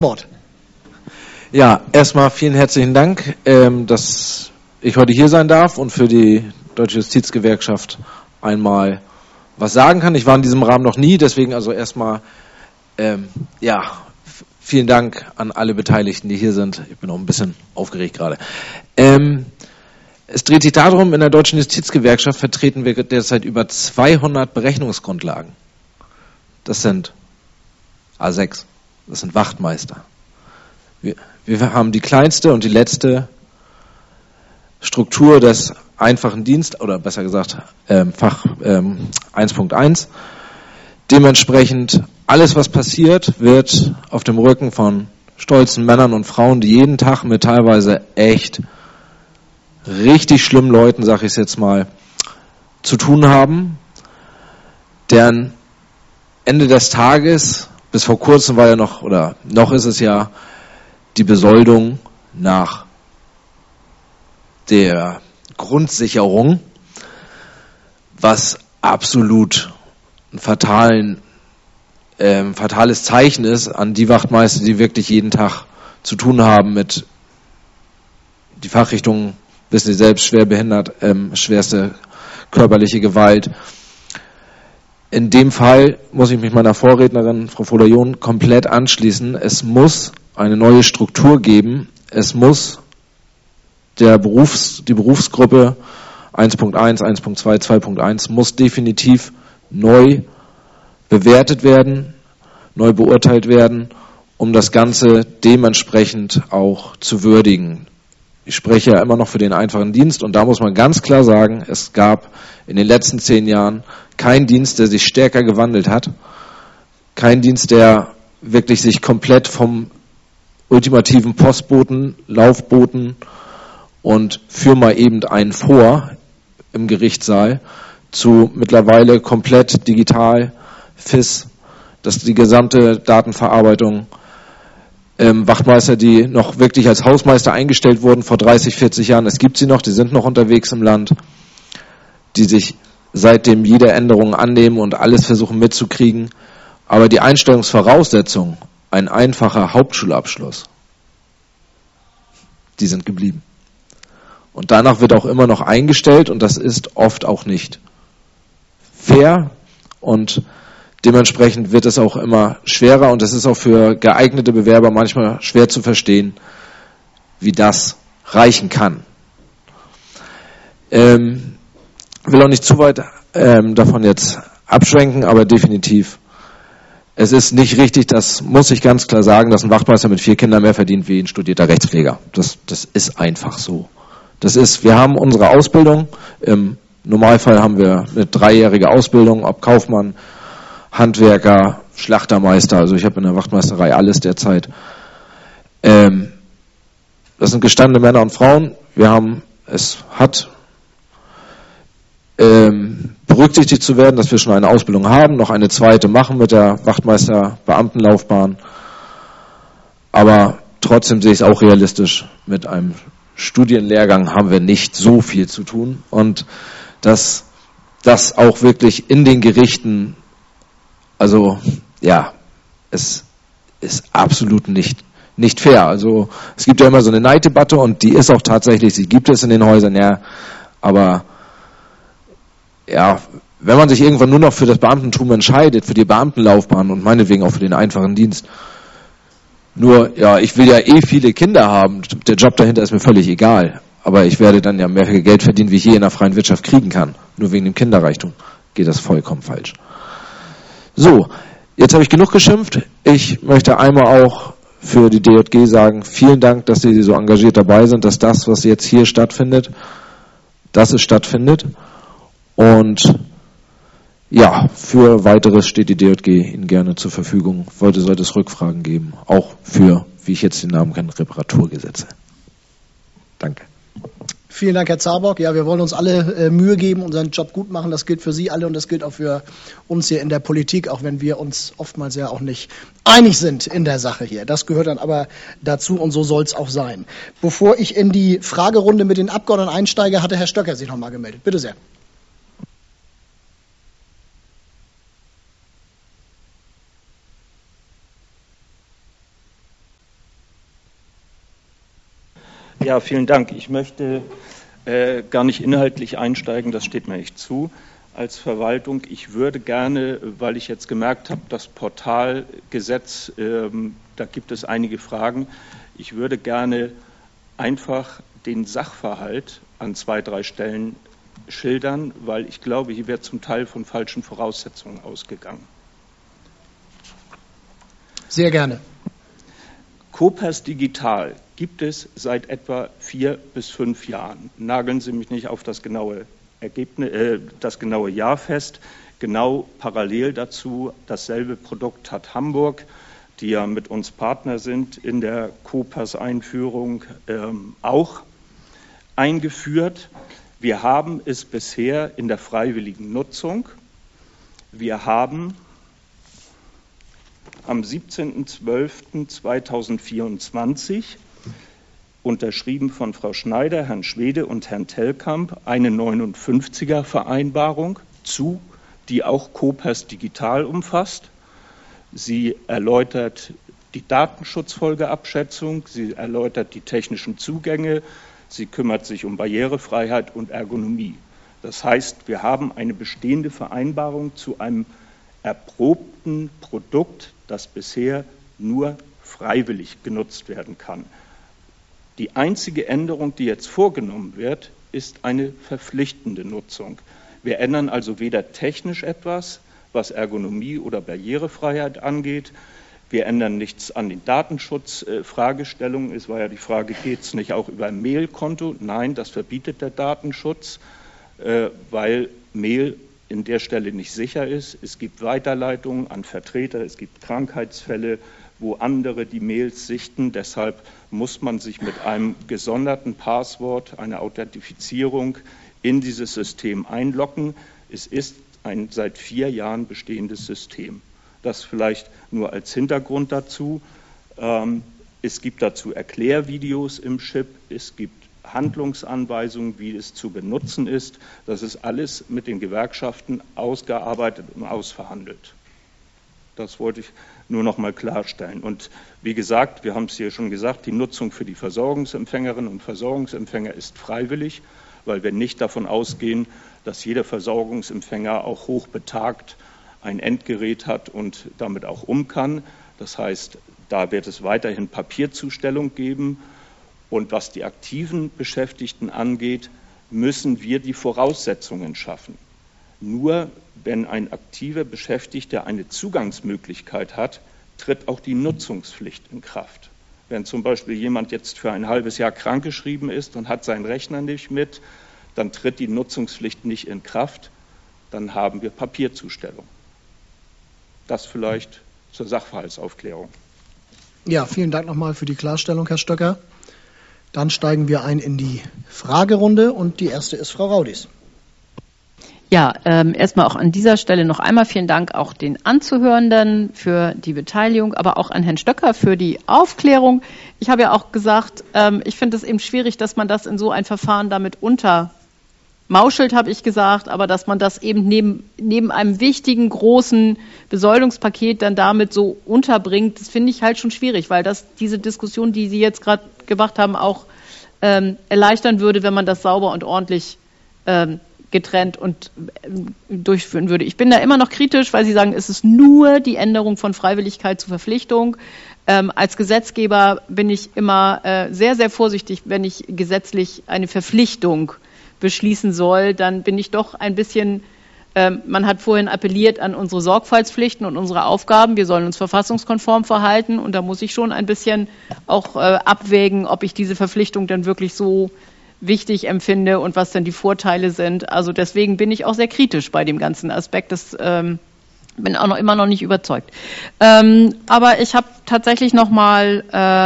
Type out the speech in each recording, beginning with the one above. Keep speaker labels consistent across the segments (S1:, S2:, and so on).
S1: Wort.
S2: Ja, erstmal vielen herzlichen Dank, dass ich heute hier sein darf und für die Deutsche Justizgewerkschaft einmal was sagen kann. Ich war in diesem Rahmen noch nie, deswegen also erstmal vielen Dank an alle Beteiligten, die hier sind. Ich bin auch ein bisschen aufgeregt gerade. Es dreht sich darum, in der Deutschen Justizgewerkschaft vertreten wir derzeit über 200 Berechnungsgrundlagen. Das sind A6, das sind Wachtmeister. Wir haben die kleinste und die letzte Struktur des einfachen Dienst, oder besser gesagt Fach 1.1. Dementsprechend alles, was passiert, wird auf dem Rücken von stolzen Männern und Frauen, die jeden Tag mit teilweise echt richtig schlimmen Leuten, sag ich es jetzt mal, zu tun haben, deren Ende des Tages, bis vor kurzem war ja noch, oder noch ist es ja, die Besoldung nach der Grundsicherung, was absolut ein fatales Zeichen ist an die Wachtmeister, die wirklich jeden Tag zu tun haben mit die Fachrichtung, wissen Sie selbst, schwer behindert, schwerste körperliche Gewalt. In dem Fall muss ich mich meiner Vorrednerin, Frau Voder-John, komplett anschließen. Es muss eine neue Struktur geben. Es muss die Berufsgruppe 1.1, 1.2, 2.1 muss definitiv neu bewertet werden, neu beurteilt werden, um das Ganze dementsprechend auch zu würdigen. Ich spreche ja immer noch für den einfachen Dienst und da muss man ganz klar sagen, es gab in den letzten 10 Jahren keinen Dienst, der sich stärker gewandelt hat, kein Dienst, der wirklich sich komplett vom ultimativen Postboten, Laufboten und führ mal eben einen vor im Gerichtssaal zu mittlerweile komplett digital, FIS, dass die gesamte Datenverarbeitung, Wachtmeister, die noch wirklich als Hausmeister eingestellt wurden vor 30, 40 Jahren, es gibt sie noch, die sind noch unterwegs im Land, die sich seitdem jede Änderung annehmen und alles versuchen mitzukriegen. Aber die Einstellungsvoraussetzung, ein einfacher Hauptschulabschluss, die sind geblieben. Und danach wird auch immer noch eingestellt und das ist oft auch nicht fair und dementsprechend wird es auch immer schwerer und es ist auch für geeignete Bewerber manchmal schwer zu verstehen, wie das reichen kann. Will auch nicht zu weit davon jetzt abschwenken, aber definitiv, es ist nicht richtig, das muss ich ganz klar sagen, dass ein Wachtmeister mit 4 Kindern mehr verdient wie ein studierter Rechtspfleger. Das ist einfach so. Wir haben unsere Ausbildung, im Normalfall haben wir eine 3-jährige Ausbildung, ob Kaufmann, Handwerker, Schlachtermeister, also ich habe in der Wachtmeisterei alles derzeit. Das sind gestandene Männer und Frauen. Es hat berücksichtigt zu werden, dass wir schon eine Ausbildung haben, noch eine zweite machen mit der Wachtmeister-Beamtenlaufbahn. Aber trotzdem sehe ich es auch realistisch, mit einem Studienlehrgang haben wir nicht so viel zu tun. Und dass das auch wirklich in den Gerichten, also ja, es ist absolut nicht fair. Also es gibt ja immer so eine Neiddebatte und die ist auch tatsächlich, sie gibt es in den Häusern, ja, aber ja, wenn man sich irgendwann nur noch für das Beamtentum entscheidet, für die Beamtenlaufbahn und meinetwegen auch für den einfachen Dienst, nur, ja, ich will ja viele Kinder haben, der Job dahinter ist mir völlig egal, aber ich werde dann ja mehr Geld verdienen, wie ich je in der freien Wirtschaft kriegen kann. Nur wegen dem Kinderreichtum geht das vollkommen falsch. So, jetzt habe ich genug geschimpft. Ich möchte einmal auch für die DJG sagen, vielen Dank, dass Sie so engagiert dabei sind, dass das, was jetzt hier stattfindet, dass es stattfindet. Und ja, für weiteres steht die DJG Ihnen gerne zur Verfügung. Sollte es Rückfragen geben, auch für, wie ich jetzt den Namen kenne, Reparaturgesetze. Danke.
S1: Vielen Dank, Herr Zabock. Ja, wir wollen uns alle Mühe geben, unseren Job gut machen. Das gilt für Sie alle und das gilt auch für uns hier in der Politik, auch wenn wir uns oftmals ja auch nicht einig sind in der Sache hier. Das gehört dann aber dazu und so soll es auch sein. Bevor ich in die Fragerunde mit den Abgeordneten einsteige, hatte Herr Stöcker sich noch mal gemeldet. Bitte sehr.
S3: Ja, vielen Dank. Ich möchte gar nicht inhaltlich einsteigen, das steht mir nicht zu. Als Verwaltung, ich würde gerne, weil ich jetzt gemerkt habe, das Portalgesetz, da gibt es einige Fragen, ich würde gerne einfach den Sachverhalt an 2, 3 Stellen schildern, weil ich glaube, hier wird zum Teil von falschen Voraussetzungen ausgegangen.
S1: Sehr gerne.
S3: COPAS Digital gibt es seit etwa 4 bis 5 Jahren. Nageln Sie mich nicht auf das genaue das genaue Jahr fest. Genau parallel dazu dasselbe Produkt hat Hamburg, die ja mit uns Partner sind in der COPAS-Einführung, auch eingeführt. Wir haben es bisher in der freiwilligen Nutzung. Wir haben am 17.12.2024 unterschrieben von Frau Schneider, Herrn Schwede und Herrn Tellkamp eine 59er-Vereinbarung zu, die auch COPAS Digital umfasst. Sie erläutert die Datenschutzfolgeabschätzung, sie erläutert die technischen Zugänge, sie kümmert sich um Barrierefreiheit und Ergonomie. Das heißt, wir haben eine bestehende Vereinbarung zu einem erprobten Produkt, das bisher nur freiwillig genutzt werden kann. Die einzige Änderung, die jetzt vorgenommen wird, ist eine verpflichtende Nutzung. Wir ändern also weder technisch etwas, was Ergonomie oder Barrierefreiheit angeht. Wir ändern nichts an den Datenschutzfragestellungen. Es war ja die Frage, geht es nicht auch über ein Mailkonto? Nein, das verbietet der Datenschutz, weil Mail in der Stelle nicht sicher ist. Es gibt Weiterleitungen an Vertreter, es gibt Krankheitsfälle, wo andere die Mails sichten. Deshalb muss man sich mit einem gesonderten Passwort, einer Authentifizierung in dieses System einloggen. Es ist ein seit 4 Jahren bestehendes System. Das vielleicht nur als Hintergrund dazu. Es gibt dazu Erklärvideos im Chip, es gibt Handlungsanweisungen, wie es zu benutzen ist. Das ist alles mit den Gewerkschaften ausgearbeitet und ausverhandelt. Das wollte ich nur noch mal klarstellen. Und wie gesagt, wir haben es hier schon gesagt, die Nutzung für die Versorgungsempfängerinnen und Versorgungsempfänger ist freiwillig, weil wir nicht davon ausgehen, dass jeder Versorgungsempfänger auch hochbetagt ein Endgerät hat und damit auch kann. Das heißt, da wird es weiterhin Papierzustellung geben. Und was die aktiven Beschäftigten angeht, müssen wir die Voraussetzungen schaffen. Nur wenn ein aktiver Beschäftigter eine Zugangsmöglichkeit hat, tritt auch die Nutzungspflicht in Kraft. Wenn zum Beispiel jemand jetzt für ein halbes Jahr krankgeschrieben ist und hat seinen Rechner nicht mit, dann tritt die Nutzungspflicht nicht in Kraft, dann haben wir Papierzustellung. Das vielleicht zur Sachverhaltsaufklärung.
S1: Ja, vielen Dank nochmal für die Klarstellung, Herr Stöcker. Dann steigen wir ein in die Fragerunde und die erste ist Frau Raudis.
S4: Ja, erstmal auch an dieser Stelle noch einmal vielen Dank auch den Anzuhörenden für die Beteiligung, aber auch an Herrn Stöcker für die Aufklärung. Ich habe ja auch gesagt, ich finde es eben schwierig, dass man das in so ein Verfahren damit untermauschelt, habe ich gesagt, aber dass man das eben neben einem wichtigen, großen Besoldungspaket dann damit so unterbringt, das finde ich halt schon schwierig, weil das diese Diskussion, die Sie jetzt gerade gemacht haben, auch erleichtern würde, wenn man das sauber und ordentlich getrennt und durchführen würde. Ich bin da immer noch kritisch, weil Sie sagen, es ist nur die Änderung von Freiwilligkeit zu Verpflichtung. Als Gesetzgeber bin ich immer sehr, sehr vorsichtig, wenn ich gesetzlich eine Verpflichtung beschließen soll, dann bin ich doch ein bisschen, man hat vorhin appelliert an unsere Sorgfaltspflichten und unsere Aufgaben, wir sollen uns verfassungskonform verhalten und da muss ich schon ein bisschen auch abwägen, ob ich diese Verpflichtung dann wirklich so wichtig empfinde und was dann die Vorteile sind. Also deswegen bin ich auch sehr kritisch bei dem ganzen Aspekt. Das bin auch immer noch nicht überzeugt. Aber ich habe tatsächlich noch mal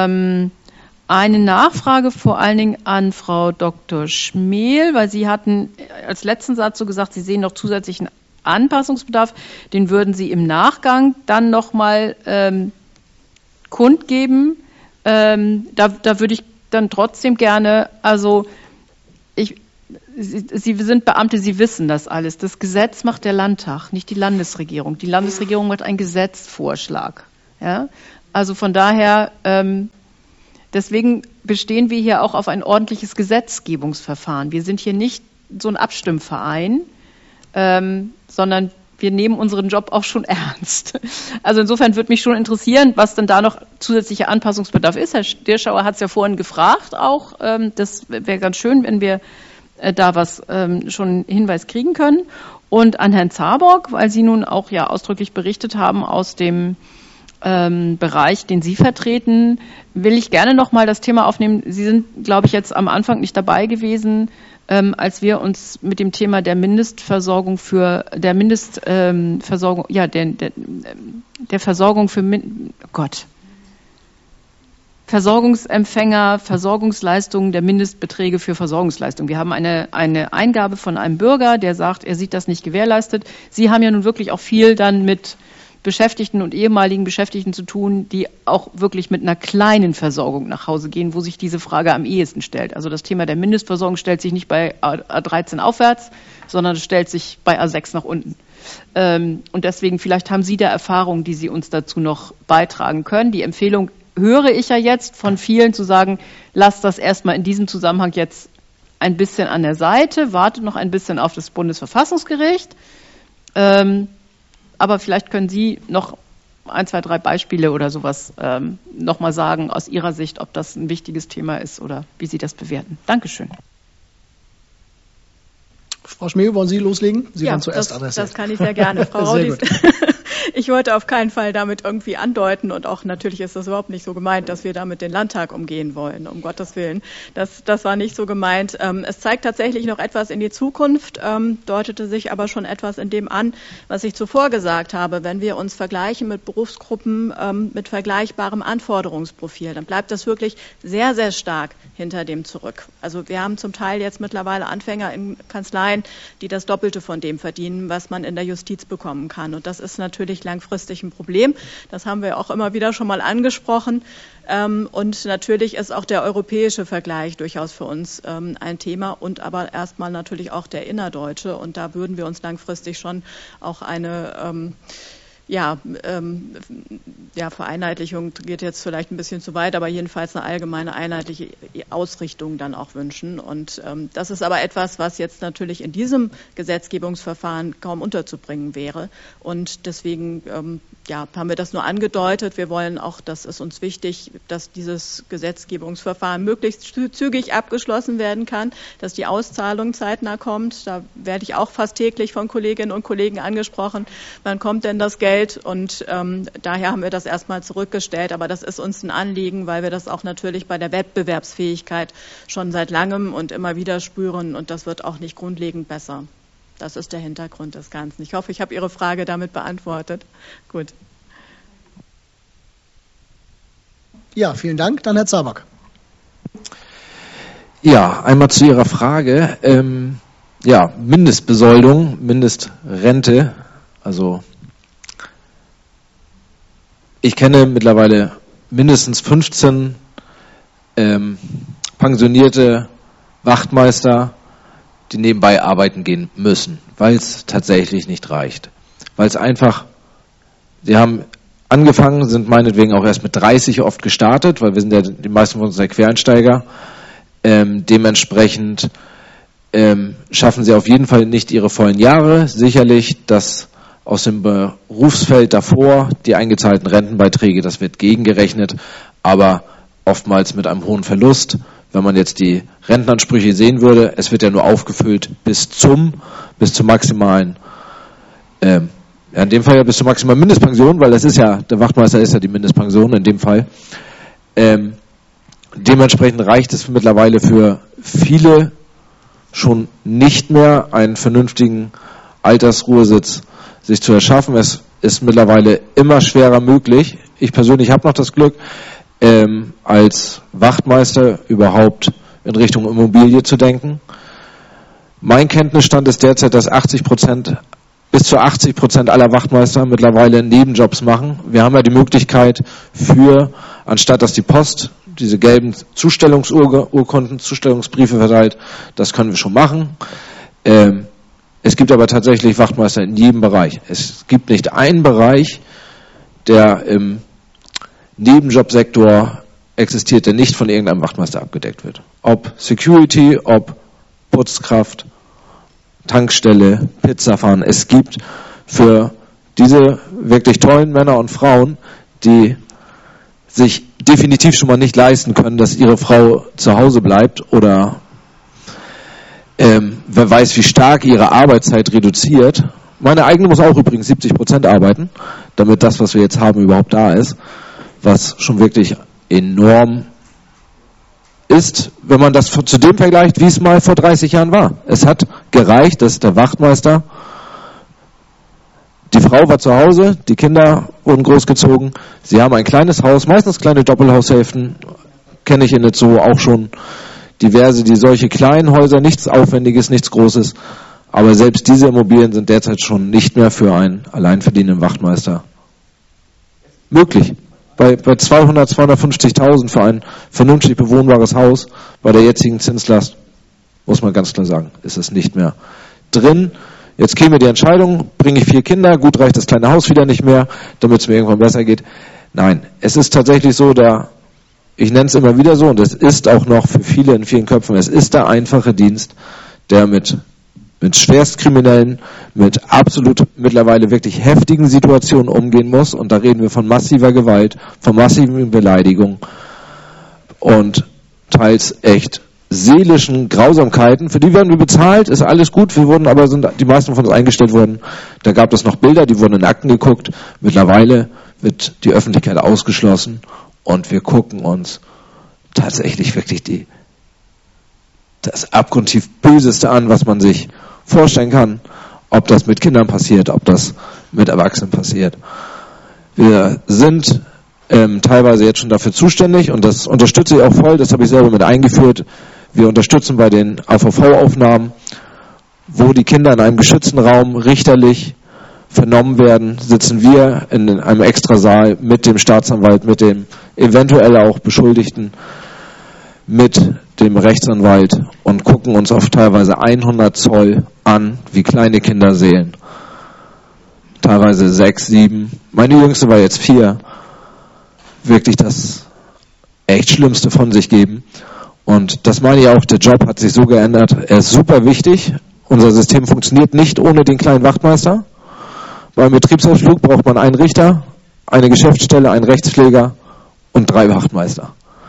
S4: eine Nachfrage vor allen Dingen an Frau Dr. Schmel, weil Sie hatten als letzten Satz so gesagt, Sie sehen noch zusätzlichen Anpassungsbedarf. Den würden Sie im Nachgang dann noch mal kundgeben. Da würde ich dann trotzdem gerne, also Sie sind Beamte, Sie wissen das alles. Das Gesetz macht der Landtag, nicht die Landesregierung. Die Landesregierung macht einen Gesetzvorschlag. Ja? Also von daher, deswegen bestehen wir hier auch auf ein ordentliches Gesetzgebungsverfahren. Wir sind hier nicht so ein Abstimmverein, sondern wir nehmen unseren Job auch schon ernst. Also insofern würde mich schon interessieren, was denn da noch zusätzlicher Anpassungsbedarf ist. Herr Dirschauer hat es ja vorhin gefragt auch. Das wäre ganz schön, wenn wir da was schon einen Hinweis kriegen können. Und an Herrn Zaborg, weil Sie nun auch ja ausdrücklich berichtet haben aus dem Bereich, den Sie vertreten, will ich gerne noch mal das Thema aufnehmen. Sie sind, glaube ich, jetzt am Anfang nicht dabei gewesen, als wir uns mit dem Thema der Mindestversorgung für der Versorgung für Versorgungsempfänger, Versorgungsleistungen, der Mindestbeträge für Versorgungsleistungen. Wir haben eine Eingabe von einem Bürger, der sagt, er sieht das nicht gewährleistet. Sie haben ja nun wirklich auch viel dann mit Beschäftigten und ehemaligen Beschäftigten zu tun, die auch wirklich mit einer kleinen Versorgung nach Hause gehen, wo sich diese Frage am ehesten stellt. Also das Thema der Mindestversorgung stellt sich nicht bei A13 aufwärts, sondern es stellt sich bei A6 nach unten. Und deswegen, vielleicht haben Sie da Erfahrungen, die Sie uns dazu noch beitragen können. Die Empfehlung höre ich ja jetzt von vielen zu sagen, lasst das erstmal in diesem Zusammenhang jetzt ein bisschen an der Seite, wartet noch ein bisschen auf das Bundesverfassungsgericht. Aber vielleicht können Sie noch 1, 2, 3 Beispiele oder sowas noch mal sagen aus Ihrer Sicht, ob das ein wichtiges Thema ist oder wie Sie das bewerten. Dankeschön.
S1: Frau Schmehl, wollen Sie loslegen? Sie waren zuerst adressiert.
S5: Das kann ich sehr gerne, Frau Raudis. Ich wollte auf keinen Fall damit irgendwie andeuten und auch natürlich ist das überhaupt nicht so gemeint, dass wir damit den Landtag umgehen wollen, um Gottes Willen. Das war nicht so gemeint. Es zeigt tatsächlich noch etwas in die Zukunft, deutete sich aber schon etwas in dem an, was ich zuvor gesagt habe. Wenn wir uns vergleichen mit Berufsgruppen mit vergleichbarem Anforderungsprofil, dann bleibt das wirklich sehr, sehr stark hinter dem zurück. Also wir haben zum Teil jetzt mittlerweile Anfänger in Kanzleien, die das Doppelte von dem verdienen, was man in der Justiz bekommen kann. Und das ist natürlich langfristig ein Problem. Das haben wir auch immer wieder schon mal angesprochen. Und natürlich ist auch der europäische Vergleich durchaus für uns ein Thema und aber erstmal natürlich auch der innerdeutsche. Und da würden wir uns langfristig schon auch eine Vereinheitlichung geht jetzt vielleicht ein bisschen zu weit, aber jedenfalls eine allgemeine einheitliche Ausrichtung dann auch wünschen. Und das ist aber etwas, was jetzt natürlich in diesem Gesetzgebungsverfahren kaum unterzubringen wäre. Und deswegen haben wir das nur angedeutet. Wir wollen auch, das ist uns wichtig, dass dieses Gesetzgebungsverfahren möglichst zügig abgeschlossen werden kann, dass die Auszahlung zeitnah kommt. Da werde ich auch fast täglich von Kolleginnen und Kollegen angesprochen. Wann kommt denn das Geld? Und daher haben wir das erstmal zurückgestellt. Aber das ist uns ein Anliegen, weil wir das auch natürlich bei der Wettbewerbsfähigkeit schon seit langem und immer wieder spüren. Und das wird auch nicht grundlegend besser. Das ist der Hintergrund des Ganzen. Ich hoffe, ich habe Ihre Frage damit beantwortet. Gut.
S1: Ja, vielen Dank. Dann Herr Zaborg.
S2: Ja, einmal zu Ihrer Frage. Mindestbesoldung, Mindestrente. Also ich kenne mittlerweile mindestens 15 pensionierte Wachtmeister, die nebenbei arbeiten gehen müssen, weil es tatsächlich nicht reicht. Weil es einfach, sie haben angefangen, sind meinetwegen auch erst mit 30 oft gestartet, weil wir sind ja, die meisten von uns sind Quereinsteiger. Dementsprechend schaffen sie auf jeden Fall nicht ihre vollen Jahre. Sicherlich, dass aus dem Berufsfeld davor die eingezahlten Rentenbeiträge, das wird gegengerechnet, aber oftmals mit einem hohen Verlust. Wenn man jetzt die Rentenansprüche sehen würde, es wird ja nur aufgefüllt bis zur maximalen, in dem Fall ja bis zur maximalen Mindestpension, weil das ist ja, der Wachtmeister ist ja die Mindestpension in dem Fall. Dementsprechend reicht es mittlerweile für viele schon nicht mehr, einen vernünftigen Altersruhesitz sich zu erschaffen. Es ist mittlerweile immer schwerer möglich. Ich persönlich habe noch das Glück, als Wachtmeister überhaupt in Richtung Immobilie zu denken. Mein Kenntnisstand ist derzeit, dass bis zu 80% aller Wachtmeister mittlerweile Nebenjobs machen. Wir haben ja die Möglichkeit anstatt dass die Post diese gelben Zustellungsurkunden, Zustellungsbriefe verteilt, das können wir schon machen. Es gibt aber tatsächlich Wachtmeister in jedem Bereich. Es gibt nicht einen Bereich, der im Nebenjobsektor existiert, der nicht von irgendeinem Wachtmeister abgedeckt wird. Ob Security, ob Putzkraft, Tankstelle, Pizzafahren. Es gibt für diese wirklich tollen Männer und Frauen, die sich definitiv schon mal nicht leisten können, dass ihre Frau zu Hause bleibt oder wer weiß, wie stark ihre Arbeitszeit reduziert. Meine eigene muss auch übrigens 70% arbeiten, damit das, was wir jetzt haben, überhaupt da ist, was schon wirklich enorm ist, wenn man das zu dem vergleicht, wie es mal vor 30 Jahren war. Es hat gereicht, dass der Wachtmeister, die Frau war zu Hause, die Kinder wurden großgezogen, sie haben ein kleines Haus, meistens kleine Doppelhaushälften, kenne ich in der Zoo auch schon diverse, die solche kleinen Häuser, nichts Aufwendiges, nichts Großes, aber selbst diese Immobilien sind derzeit schon nicht mehr für einen alleinverdienenden Wachtmeister möglich. Bei 200, 250.000 für ein vernünftig bewohnbares Haus, bei der jetzigen Zinslast, muss man ganz klar sagen, ist es nicht mehr drin. Jetzt käme die Entscheidung, bringe ich 4 Kinder, gut, reicht das kleine Haus wieder nicht mehr, damit es mir irgendwann besser geht. Nein, es ist tatsächlich so, ich nenne es immer wieder so, und es ist auch noch für viele in vielen Köpfen, es ist der einfache Dienst, der mit Schwerstkriminellen, mit absolut mittlerweile wirklich heftigen Situationen umgehen muss. Und da reden wir von massiver Gewalt, von massiven Beleidigungen und teils echt seelischen Grausamkeiten. Für die werden wir bezahlt, ist alles gut. Sind die meisten von uns eingestellt worden. Da gab es noch Bilder, die wurden in Akten geguckt. Mittlerweile wird die Öffentlichkeit ausgeschlossen und wir gucken uns tatsächlich wirklich das abgrundtief Böseste an, was man sich vorstellen kann, ob das mit Kindern passiert, ob das mit Erwachsenen passiert. Wir sind teilweise jetzt schon dafür zuständig und das unterstütze ich auch voll, das habe ich selber mit eingeführt. Wir unterstützen bei den AVV-Aufnahmen, wo die Kinder in einem geschützten Raum richterlich vernommen werden, sitzen wir in einem Extrasaal mit dem Staatsanwalt, mit dem eventuell auch Beschuldigten, mit dem Rechtsanwalt und gucken uns auf teilweise 100 Zoll an, wie kleine Kinder sehen. Teilweise 6, 7. Meine Jüngste war jetzt 4. Wirklich das echt Schlimmste von sich geben. Und das meine ich auch, der Job hat sich so geändert. Er ist super wichtig. Unser System funktioniert nicht ohne den kleinen Wachtmeister. Beim Betriebsausflug braucht man einen Richter, eine Geschäftsstelle, einen Rechtspfleger und 3 Wachtmeister.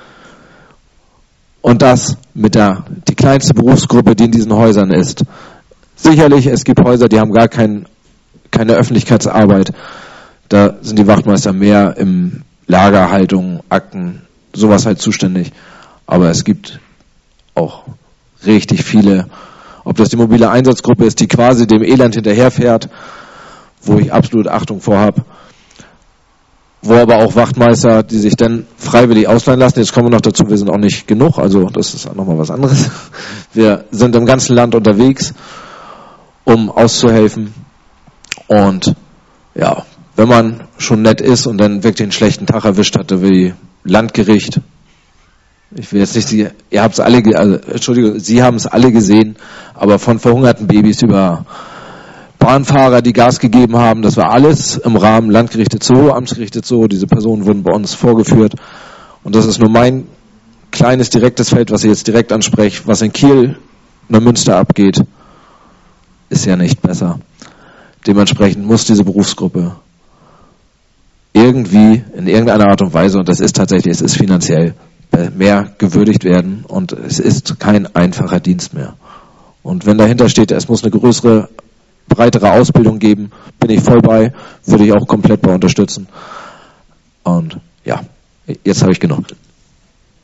S2: Und das mit die kleinste Berufsgruppe, die in diesen Häusern ist. Sicherlich, es gibt Häuser, die haben gar keine Öffentlichkeitsarbeit. Da sind die Wachtmeister mehr im Lagerhaltung, Akten, sowas halt zuständig. Aber es gibt auch richtig viele, ob das die mobile Einsatzgruppe ist, die quasi dem Elend hinterherfährt, wo ich absolut Achtung vor habe. Wo aber auch Wachtmeister, die sich dann freiwillig ausleihen lassen. Jetzt kommen wir noch dazu, wir sind auch nicht genug, also das ist auch nochmal was anderes. Wir sind im ganzen Land unterwegs, um auszuhelfen. Und ja, wenn man schon nett ist und dann wirklich einen schlechten Tag erwischt hatte, wie Landgericht, ich will jetzt nicht, Sie haben es alle gesehen, aber von verhungerten Babys über Bahnfahrer, die Gas gegeben haben, das war alles im Rahmen Landgerichte Zoo, Amtsgerichte Zoo, diese Personen wurden bei uns vorgeführt und das ist nur mein kleines direktes Feld, was ich jetzt direkt anspreche, was in Kiel, Neumünster abgeht, ist ja nicht besser. Dementsprechend muss diese Berufsgruppe irgendwie, in irgendeiner Art und Weise, und das ist tatsächlich, es ist finanziell, mehr gewürdigt werden und es ist kein einfacher Dienst mehr. Und wenn dahinter steht, es muss eine größere, breitere Ausbildung geben, bin ich voll bei, würde ich auch komplett bei unterstützen. Und ja, jetzt habe ich genug.